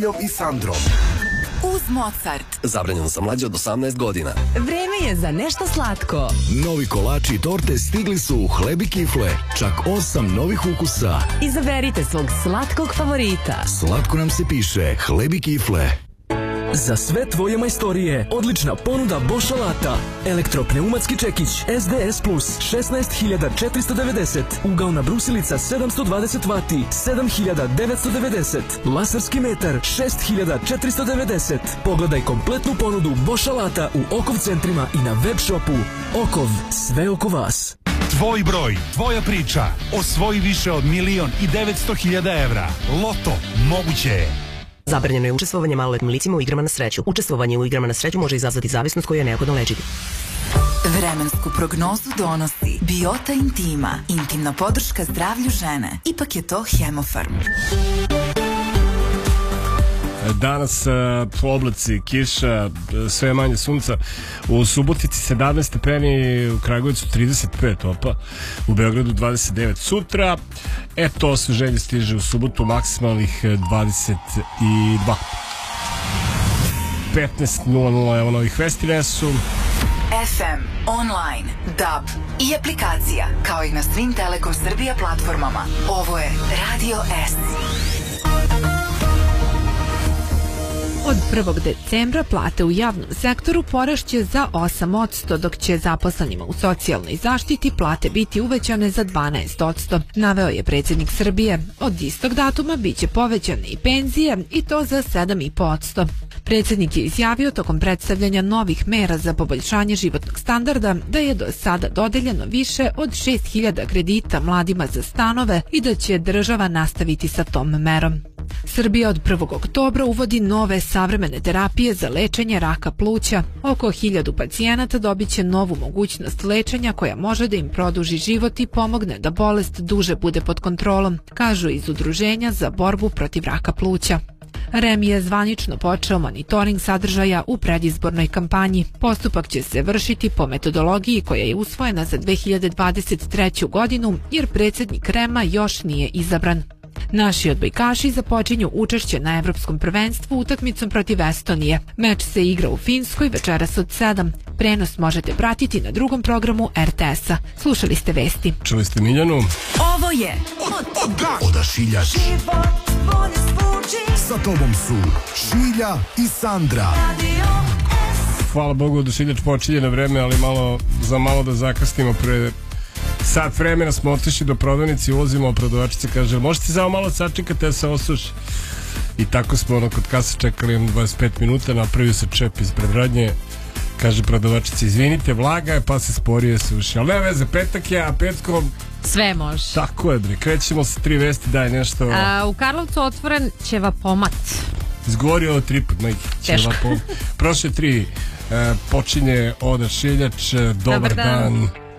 i Sandrom. Uz Mozart. Zabranjeno za mlađe od 18 godina. Vreme je za nešto slatko. Novi kolači i torte stigli su u Hleb i kifle. Čak 8 novih ukusa. Izaberite svog slatkog favorita. Slatko nam se piše Hleb i kifle. Za sve tvoje majstorije, odlična ponuda Bosch alata. Elektropneumatski čekić SDS Plus 16.490. Ugaona brusilica 720 W 7.990. Laserski metar 6.490. Pogledaj kompletnu ponudu Bosch alata u Okov centrima i na web shopu. Okov, sve oko vas. Tvoj broj, tvoja priča. Osvoji više od 1.900.000 evra. Loto, moguće je. Zabranjeno je učestvovanje maloletnim licima u igrama na sreću. Učestvovanje u igrama na sreću može izazvati zavisnost koju je neophodno lečiti. Vremensku prognozu donosi Biota Intima. Intimna podrška zdravlju žene. Ipak je to Hemofarm. Danas oblaci, kiša, sve manje sunca. U Subotici 17 stepeni, u Kragujevcu 35, opa, u Beogradu 29. Sutra, eto, osveženje stiže u subotu, maksimalnih 22. 15.00, evo novih vesti nesu. FM, online, DAB i aplikacija, kao i na svim Telekom Srbija platformama. Ovo je Radio S. Od 1. decembra plate u javnom sektoru porašće za 8%, dok će zaposlenima u socijalnoj zaštiti plate biti uvećane za 12%, naveo je predsjednik Srbije. Od istog datuma biće povećane i penzije, i to za 7,5%. Predsjednik je izjavio tokom predstavljanja novih mera za poboljšanje životnog standarda da je do sada dodeljeno više od 6.000 kredita mladima za stanove i da će država nastaviti sa tom merom. Srbija od 1. oktobra uvodi nove savremene terapije za lečenje raka pluća. Oko 1000 pacijenata dobit će novu mogućnost lečenja koja može da im produži život i pomogne da bolest duže bude pod kontrolom, kažu iz Udruženja za borbu protiv raka pluća. REM je zvanično počeo monitoring sadržaja u predizbornoj kampanji. Postupak će se vršiti po metodologiji koja je usvojena za 2023. godinu, jer predsjednik REM-a još nije izabran. Naši odbojkaši započinju učešće na Evropskom prvenstvu utakmicom protiv Estonije. Meč se igra u Finskoj večeras od 7. Prenos možete pratiti na drugom programu RTS-a. Slušali ste vesti. Čuli ste Miljanu. Ovo je Odašiljač. Sa tobom su Šilja i Sandra. Hvala Bogu, Odašiljač počinje na vreme, ali za malo da zakasnimo. Pre sat vremena smo otišli do prodavnice i ulazimo, a prodavačica kaže: možete samo malo sačekati da se osuši. I tako smo kod kasa čekali 25 minuta, napravio se čep ispred radnje. Kaže prodavačica: izvinite, vlaga je pa se sporije suši. Ali ne veze, petak je, a petkom sve može. Tako je, bre, krećemo sa 3 vesti, daj nešto. U Karlovcu otvoren ćevapomat. Izgovorio ovo 3 put, majke. Teško. Prošle 3 počinje Odašiljač. Dobar dan.